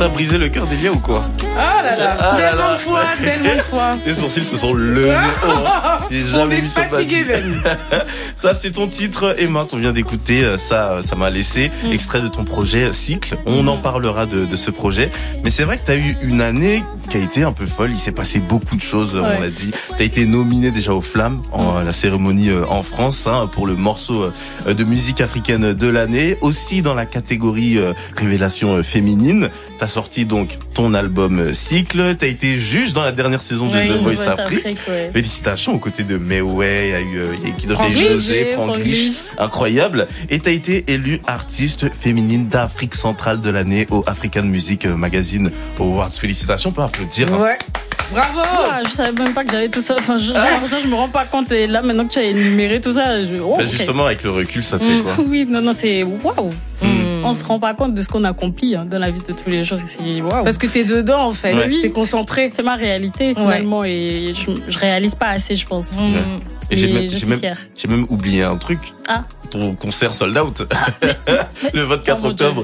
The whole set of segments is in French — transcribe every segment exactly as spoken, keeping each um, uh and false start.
t'a brisé le cœur, Delia, ou quoi? Ah là là, ah tellement là là. de fois, tellement de fois. Tes sourcils se sont levés. Oh, j'ai jamais On est vu ça. fatigué même. Ça, c'est ton titre, Emma, qu'on vient d'écouter. Ça, ça m'a laissé. Mm. Extrait de ton projet Cycle. On mm. en parlera de, de ce projet. Mais c'est vrai que t'as eu une année qui a été un peu folle. Il s'est passé beaucoup de choses, ouais. on l'a dit. T'as été nominé déjà aux Flammes, en mm. la cérémonie en France, hein, pour le morceau de musique africaine de l'année. Aussi dans la catégorie euh, révélation féminine. T'as sorti donc ton album Cycle. T'as été juge dans la dernière saison de oui, The Voice Afrique. Ouais. Félicitations aux côtés de Meway, il y a eu euh, Kidori José, Franglish, incroyable. Et t'as été élue artiste féminine d'Afrique centrale de l'année au African Music Magazine Awards. Félicitations, on peut applaudir. Ouais. Bravo! Ah, je savais même pas que j'avais tout ça. Enfin, je, ah. ça, je me rends pas compte. Et là, maintenant que tu as énuméré tout ça, je... oh, bah, justement, okay. avec le recul, ça te fait quoi? Oui, non, non, c'est waouh. Mm. On se rend pas compte de ce qu'on accomplit hein, dans la vie de tous les jours ici. Waouh. Parce que t'es dedans, en fait. Ouais. T'es concentré. C'est ma réalité, finalement, ouais. et je, je réalise pas assez, je pense. Mm. Ouais. Et j'ai même, j'ai, même, j'ai même oublié un truc. Ah. Ton concert sold out. Ah, le vingt-quatre octobre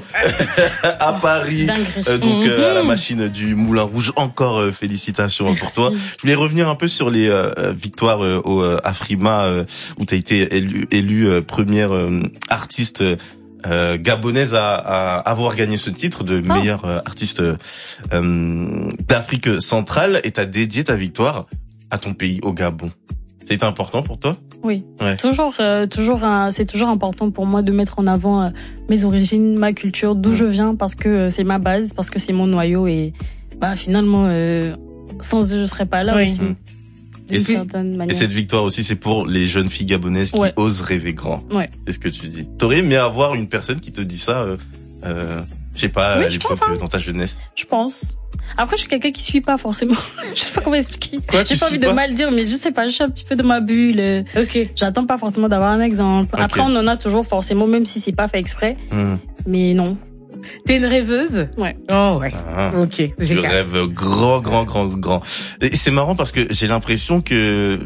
à Paris. Euh, donc, mm-hmm. euh, à la machine du Moulin Rouge. Encore euh, félicitations Merci. Pour toi. Je voulais revenir un peu sur les euh, victoires euh, au euh, Afrima euh, où tu as été élue élu, euh, première euh, artiste euh, gabonaise à, à avoir gagné ce titre de oh. meilleure euh, artiste euh, d'Afrique centrale, et tu as dédié ta victoire à ton pays, au Gabon. C'était important pour toi? Oui, ouais. toujours, euh, toujours, un, c'est toujours important pour moi de mettre en avant euh, mes origines, ma culture, d'où mmh. je viens, parce que euh, c'est ma base, parce que c'est mon noyau, et bah finalement, euh, sans eux, je serais pas là oui. aussi. Mmh. Et, c'est, et cette victoire aussi, c'est pour les jeunes filles gabonaises qui ouais. osent rêver grand. Ouais. C'est ce que tu dis. T'aurais aimé avoir une personne qui te dit ça, euh, euh, je sais pas, oui, à l'époque, pense, hein. dans ta jeunesse. Je pense. Après, je suis quelqu'un qui suit pas forcément. Je sais pas comment expliquer. Quoi, J'ai pas envie pas de mal dire, mais je sais pas, je suis un petit peu de ma bulle. Ok. J'attends pas forcément d'avoir un exemple. Okay. Après, on en a toujours forcément, même si c'est pas fait exprès. Mmh. Mais non. T'es une rêveuse? Ouais. Oh ouais. Ah, ok. Je rêve grand, grand, grand, grand. Et c'est marrant parce que j'ai l'impression que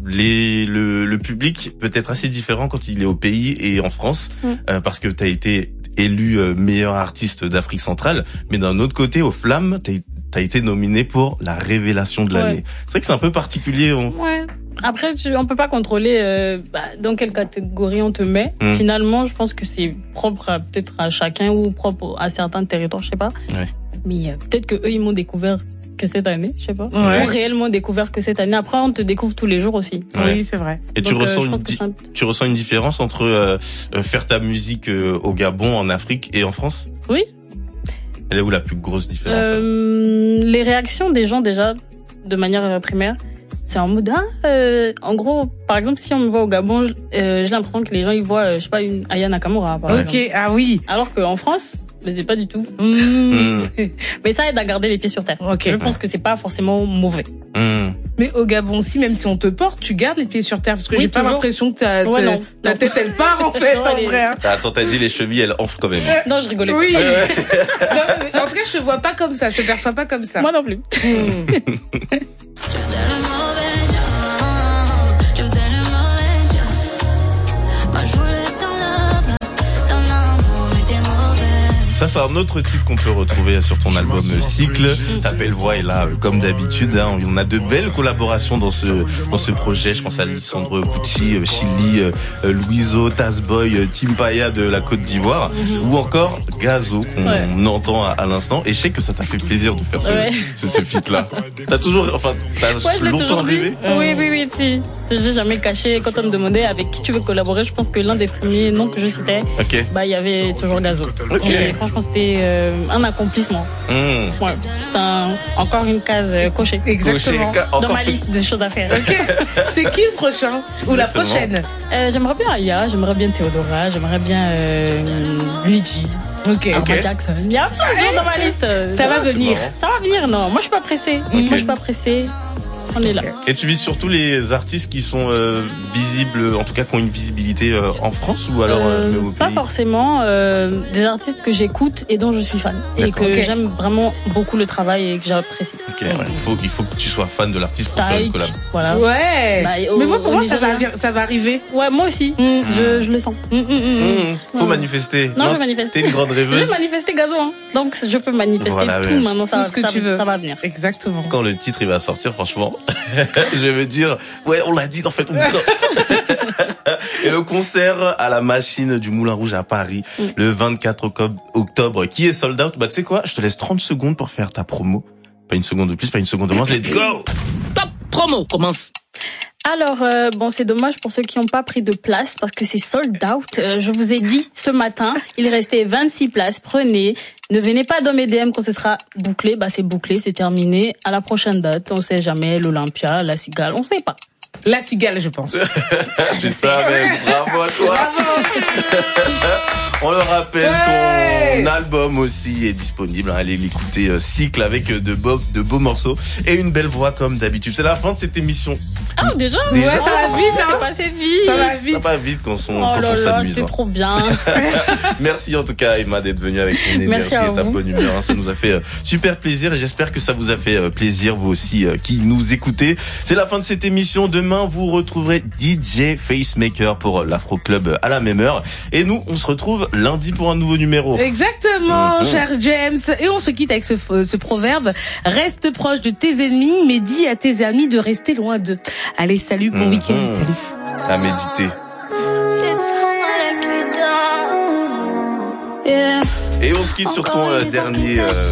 les le, le public peut être assez différent quand il est au pays et en France, mmh. euh, parce que t'as été élu euh, meilleur artiste d'Afrique centrale, mais d'un autre côté, aux Flammes, t'as, t'as été nominé pour la révélation de l'année. Ouais. C'est vrai que c'est un peu particulier. On... Ouais. Après, tu, on peut pas contrôler euh, bah, dans quelle catégorie on te met. Mmh. Finalement, je pense que c'est propre à, peut-être à chacun ou propre à certains territoires, je sais pas. Ouais. Mais euh, peut-être que eux ils m'ont découvert que cette année, je sais pas. Ouais. Ou réellement découvert que cette année. Après, on te découvre tous les jours aussi. Ouais. Oui, c'est vrai. Et Donc, tu ressens euh, une di- un... tu ressens une différence entre euh, faire ta musique euh, au Gabon, en Afrique et en France? Oui. Elle est où la plus grosse différence? euh, Les réactions des gens déjà, de manière primaire, c'est en mode ah, euh, en gros, par exemple, si on me voit au Gabon, euh, j'ai l'impression que les gens ils voient, euh, je sais pas, une Aya Nakamura. Par ok, exemple. Ah oui. Alors qu'en France, mais c'est pas du tout. Mmh. Mmh. Mais ça aide à garder les pieds sur terre. Okay. Je pense ouais. que c'est pas forcément mauvais. Mmh. Mais au Gabon aussi, même si on te porte, tu gardes les pieds sur terre, parce que oui, j'ai toujours. Pas l'impression que ta, ouais, ta, ta tête elle part en fait, non, en vrai. Hein. Attends, t'as dit les chevilles elles enflent quand même. Non, je rigolais. Oui. non, mais en tout cas, je te vois pas comme ça, je te perçois pas comme ça. Moi non plus. Mmh. Ça, c'est un autre titre qu'on peut retrouver sur ton album Cycle. Ta belle voix est là, comme d'habitude. Hein. On a de belles collaborations dans ce dans ce projet. Je pense à Alessandro Pucci, Chili, euh, Louiso, Tazboy, euh, Timpaya de la Côte d'Ivoire, mm-hmm. ou encore Gazo qu'on ouais. entend à, à l'instant. Et je sais que ça t'a fait plaisir de faire ce ouais. ce, ce feat-là. T'as toujours, enfin, t'as ouais, longtemps rêvé. Oui, oui, oui, si. J'ai jamais caché. Quand on me demandait avec qui tu veux collaborer, je pense que l'un des premiers noms que je citais, okay. bah il y avait toujours Gazo. Okay. Et franchement, c'était euh, un accomplissement. Mmh. Ouais, c'est un, encore une case euh, cochée. Exactement. Coché, dans ma liste de choses à faire. Okay. C'est qui le prochain ou la prochaine? euh, J'aimerais bien Aya, j'aimerais bien Théodora, j'aimerais bien euh, Luigi. Ok, ok. Jackson. Il y a plein de choses dans ma liste. Ça va venir. Ça va venir, non. Moi, je suis pas pressée. Okay. Moi, je suis pas pressée. on est là. Et tu vises surtout les artistes qui sont euh, visibles, en tout cas qui ont une visibilité euh, en France ou alors euh, Euh, même au pas pays? forcément euh, des artistes que j'écoute et dont je suis fan et D'accord. que Ok. j'aime vraiment beaucoup le travail et que j'apprécie. Ok, ouais, il faut il faut que tu sois fan de l'artiste pour faire une Tyke, collab. voilà. Ouais. Bah, Mais au- moi, pour au moi, ça va, Nigeria. ça va arriver. Ouais, moi aussi. Mm. Je, je le sens. Mm, mm, mm, mm. Mmh, faut Ouais. manifester. Non, je vais manifester. T'es une grande Je vais rêveuse. manifester gazo, hein. Donc je peux manifester Voilà, tout ouais. maintenant, ça, Tout va- ce que ça, tu veux. ça va venir. Exactement. Quand le titre il va sortir, franchement, je vais me dire, ouais, on l'a dit en fait. On Et le concert à la machine du Moulin Rouge à Paris, Mm. le vingt-quatre octobre, qui est sold out. Bah, tu sais quoi? Je te laisse trente secondes pour faire ta promo. Pas une seconde de plus, pas une seconde de moins. Let's go! Top promo commence. Alors, euh, bon, c'est dommage pour ceux qui n'ont pas pris de place parce que c'est sold out. Euh, je vous ai dit ce matin, il restait vingt-six places. Prenez. Ne venez pas dans mes D M quand ce sera bouclé. Bah, c'est bouclé, c'est terminé. À la prochaine date, on sait jamais, l'Olympia, la Cigale, on sait pas. La cigale, je pense. C'est ça, mec. Bravo à toi. On le rappelle, Ouais. ton album aussi est disponible. Allez l'écouter, euh, Cycle, avec euh, de beaux, de beaux morceaux et une belle voix comme d'habitude. C'est la fin de cette émission. Ah, déjà? Déjà, Ouais, ça va vite, hein. C'est passé vite. Ça va Ça vite. va vite quand on, Oh quand là on là, s'amuse. c'était hein. trop bien. Merci en tout cas Emma d'être venue avec ton énergie Merci à et ta vous. bonne humeur. hein. Ça nous a fait euh, super plaisir et j'espère que ça vous a fait euh, plaisir vous aussi euh, qui nous écoutez. C'est la fin de cette émission. Demain vous retrouverez D J Facemaker pour euh, l'Afro Club euh, à la même heure. Et nous on se retrouve lundi pour un nouveau numéro. Exactement, Mhm. cher James. Et on se quitte avec ce, ce proverbe. Reste proche de tes ennemis, mais dis à tes amis de rester loin d'eux. Allez, salut, bon Mhm. week-end, salut. À méditer. Yeah. Et on se quitte sur ton euh, Encore une dernier euh,